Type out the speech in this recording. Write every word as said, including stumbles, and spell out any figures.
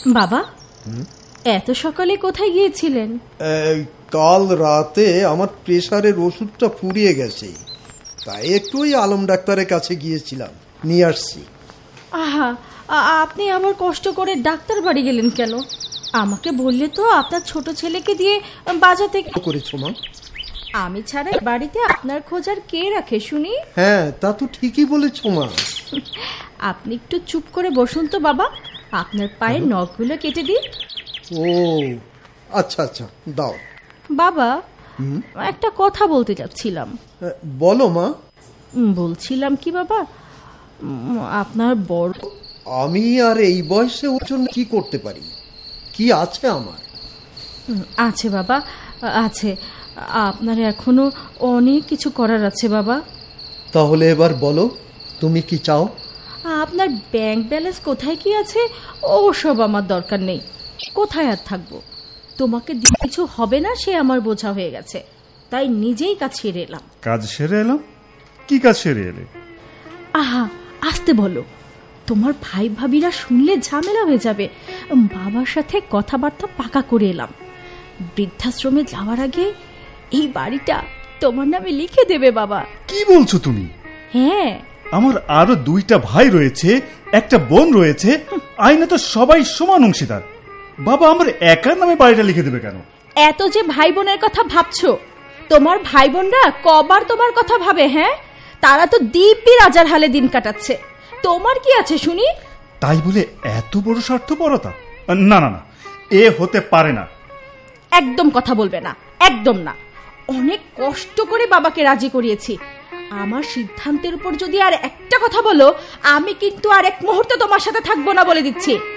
বাবা, এত সকালে কোথায় গিয়েছিলেন? কাল রাতে আমার প্রেসারের ওষুধটা ফুরিয়ে গেছে, তাই একটু ওই আলম ডাক্তারের কাছে গিয়েছিলাম, নিয়ে আসছি। আহা, আপনি আবার কষ্ট করে ডাক্তার বাড়ি গেলেন কেন? আমাকে বললে তো আপনার ছোট ছেলেকে দিয়ে বাজার থেকে করেছো মা। আমি ছাড়া বাড়িতে আপনার খোঁজ আর কে রাখে শুনি? হ্যাঁ, তা তো ঠিকই বলেছো মা। আপনি একটু চুপ করে বসুন তো বাবা, আপনার পায়ের নখগুলো কেটে দিই। ও আচ্ছা আচ্ছা, দাও। বাবা, একটা কথা বলতে যাচ্ছিলাম। বলো মা। বলছিলাম কি বাবা, আপনার বড় আমি আর এই বয়সে ওর জন্য কি করতে পারি? কি আছে আমার? আছে বাবা, আছে। আপনার এখনো অনেক কিছু করার আছে বাবা। তাহলে এবার বলো, তুমি কি চাও? আপনার ব্যাংক ব্যালেন্স কোথায় কি আছে ও সব আমার দরকার নেই। কোথায় আর থাকবো? তোমাকে কিছু হবে না সে আমার বোঝা হয়ে গেছে, তাই নিজেই কাজ সেরে এলাম। কাজ সেরে এলাম? কি কাজ সেরে এলে? আহা, আসতে বলো, তোমার ভাই ভাবিরা শুনলে ঝামেলা হয়ে যাবে। বাবার সাথে কথাবার্তা পাকা করে এলাম। বৃদ্ধাশ্রমে যাওয়ার আগে এই বাড়িটা তোমার নামে লিখে দেবে বাবা। কি বলছো তুমি? হ্যাঁ, আমার আরো দুইটা ভাই রয়েছে, একটা বোন রয়েছে, আইনে তো সবাই সমান অংশীদার। বাবা আমার একার নামে বাড়িটা লিখে দেবে কেন? এত যে ভাই বোনের কথা ভাবছো, তোমার ভাই বোনরা কবার তোমার কথা ভাবে? হ্যাঁ, তারা তো দিব্যি রাজার হালে দিন কাটাচ্ছে, তোমার কি আছে শুনি? তাই বলে এত বড় স্বার্থপরতা? না না না, এ হতে পারে না। একদম কথা বলবে না, একদম না। অনেক কষ্ট করে বাবাকে রাজি করিয়েছি। আমার সিদ্ধান্তের উপর যদি আর একটা কথা বলো, আমি কিন্তু আর এক মুহূর্ত তোমার সাথে থাকবো না বলে দিচ্ছি।